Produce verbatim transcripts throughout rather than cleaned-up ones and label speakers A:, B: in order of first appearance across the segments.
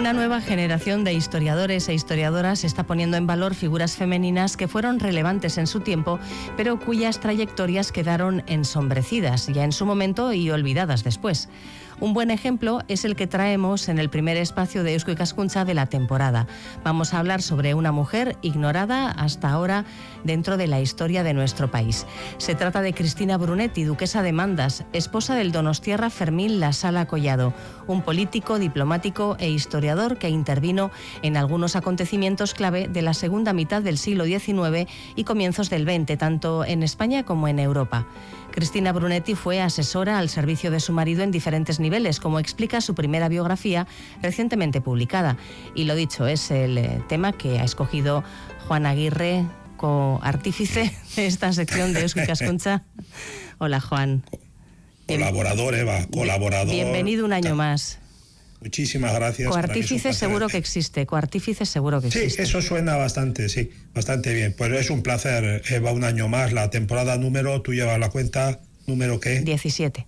A: Una nueva generación de historiadores e historiadoras está poniendo en valor figuras femeninas que fueron relevantes en su tiempo, pero cuyas trayectorias quedaron ensombrecidas ya en su momento y olvidadas después. Un buen ejemplo es el que traemos en el primer espacio de Eusko Ikaskuntza de la temporada. Vamos a hablar sobre una mujer ignorada hasta ahora dentro de la historia de nuestro país. Se trata de Cristina Brunetti, duquesa de Mandas, esposa del donostiarra Fermín Lasala Collado, un político, diplomático e historiador que intervino en algunos acontecimientos clave de la segunda mitad del siglo diecinueve y comienzos del veinte, tanto en España como en Europa. Cristina Brunetti fue asesora al servicio de su marido en diferentes niveles, como explica su primera biografía recientemente publicada. Y lo dicho, es el eh, tema que ha escogido Juan Aguirre, coartífice de esta sección de Eusko Ikaskuntza. Hola, Juan.
B: Colaborador, Eva, colaborador.
A: Bienvenido un año más.
B: Muchísimas gracias.
A: Coartífice seguro que existe, coartífice seguro que existe.
B: Sí, eso suena bastante, sí, bastante bien. Pues es un placer, Eva, un año más. La temporada número, tú llevas la cuenta, ¿número qué?
A: diecisiete.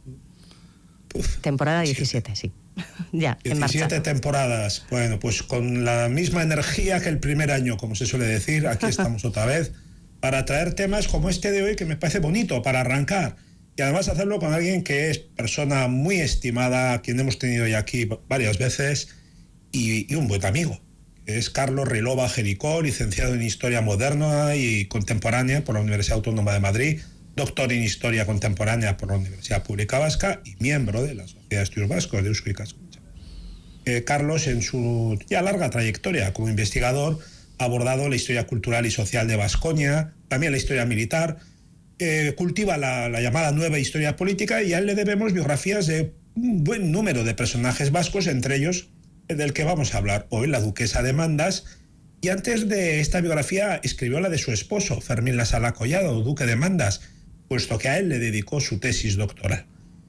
A: Uf, temporada diecisiete, sí. Ya, en marcha.
B: diecisiete temporadas. Bueno, pues con la misma energía que el primer año, como se suele decir, aquí estamos otra vez, para traer temas como este de hoy, que me parece bonito, para arrancar. Y además hacerlo con alguien que es persona muy estimada, a quien hemos tenido ya aquí varias veces, y, y un buen amigo. Es Carlos Rilova Jericó, licenciado en Historia Moderna y Contemporánea por la Universidad Autónoma de Madrid, doctor en Historia Contemporánea por la Universidad Pública Vasca y miembro de la Sociedad de Estudios Vascos de Eusko Ikaskuntza. Eh, Carlos, en su ya larga trayectoria como investigador, ha abordado la historia cultural y social de Baskonia, también la historia militar. Eh, cultiva la, la llamada nueva historia política, y a él le debemos biografías de un buen número de personajes vascos, entre ellos el del que vamos a hablar hoy, la duquesa de Mandas. Y antes de esta biografía escribió la de su esposo, Fermín Lasala Collado, duque de Mandas, puesto que a él le dedicó su tesis doctoral.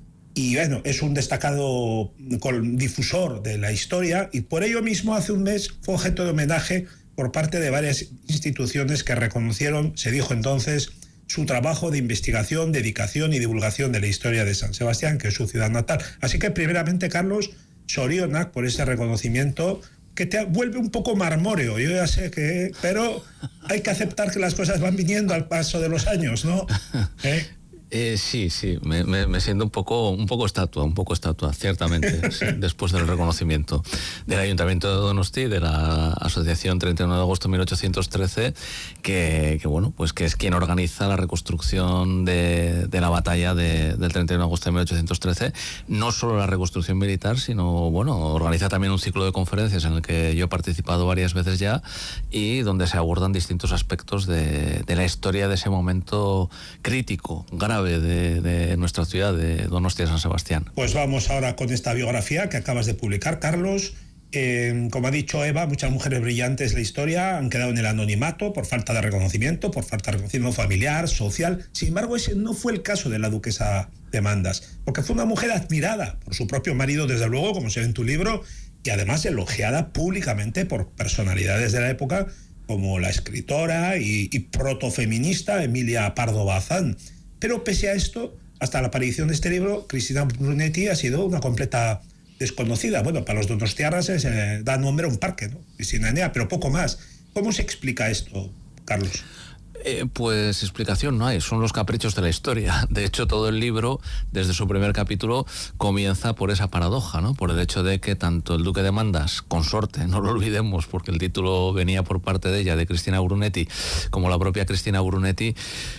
B: Y bueno, es un destacado difusor de la historia, y por ello mismo hace un mes fue objeto de homenaje por parte de varias instituciones que reconocieron, se dijo entonces, su trabajo de investigación, dedicación y divulgación de la historia de San Sebastián, que es su ciudad natal. Así que primeramente, Carlos, sorionak por ese reconocimiento que te vuelve un poco marmóreo. Yo ya sé que... Pero hay que aceptar que las cosas van viniendo al paso de los años, ¿no? ¿Eh?
C: Eh, sí, sí, me, me, me siento un poco, un poco estatua, un poco estatua, ciertamente, sí, después del reconocimiento del Ayuntamiento de Donosti, de la Asociación treinta y uno de agosto de mil ochocientos trece, que, que bueno, pues que es quien organiza la reconstrucción de, de la batalla de, del treinta y uno de agosto de mil ochocientos trece, no solo la reconstrucción militar, sino, bueno, organiza también un ciclo de conferencias en el que yo he participado varias veces ya, y donde se abordan distintos aspectos de, de la historia de ese momento crítico, grave, De, de nuestra ciudad, de Donostia San Sebastián.
B: Pues vamos ahora con esta biografía que acabas de publicar, Carlos. Eh, como ha dicho Eva, muchas mujeres brillantes de la historia han quedado en el anonimato por falta de reconocimiento, por falta de reconocimiento familiar, social. Sin embargo, ese no fue el caso de la duquesa de Mandas, porque fue una mujer admirada por su propio marido, desde luego, como se ve en tu libro, y además elogiada públicamente por personalidades de la época, como la escritora y, y protofeminista Emilia Pardo Bazán. Pero pese a esto, hasta la aparición de este libro, Cristina Brunetti ha sido una completa desconocida. Bueno, para los donostiarras se eh, da nombre a un parque, ¿no? Cristina Enea, pero poco más. ¿Cómo se explica esto, Carlos?
C: Eh, pues explicación no hay, son los caprichos de la historia. De hecho, todo el libro, desde su primer capítulo, comienza por esa paradoja, ¿no? Por el hecho de que tanto el duque de Mandas, consorte, no lo olvidemos, porque el título venía por parte de ella, de Cristina Brunetti, como la propia Cristina Brunetti,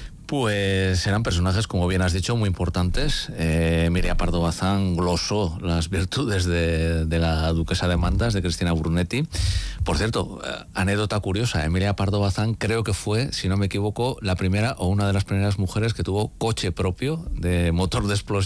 C: pues eran personajes, como bien has dicho, muy importantes. Eh, Emilia Pardo Bazán glosó las virtudes de, de la duquesa de Mandas, de Cristina Brunetti. Por cierto, eh, anécdota curiosa, Emilia Pardo Bazán creo que fue, si no me equivoco, la primera o una de las primeras mujeres que tuvo coche propio de motor de explosión